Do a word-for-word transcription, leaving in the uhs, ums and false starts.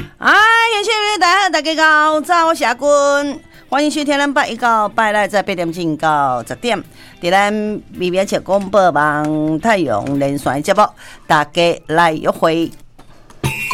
哎，谢谢大家，大家好，早，我是阿君，欢迎收听咱八一到拜六在八点钟到十点，在咱微微切广播网太阳连线节目，大家来约会。